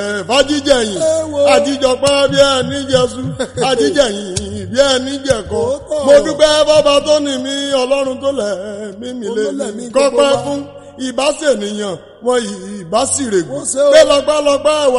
fàjíjẹyìn àtijọpẹ́ bí ẹni jẹsú àjíjẹyìn bí ẹni jẹ̀kọ́ mo dúpẹ́ bàbá tó ní mi ọlọ́run tó lẹ̀ mímí lé mi kọ́pẹ́ fún ìbásẹ̀nìyàn wọn ìbásìrègùn pé lọ́pẹ́lọpẹ́ wà.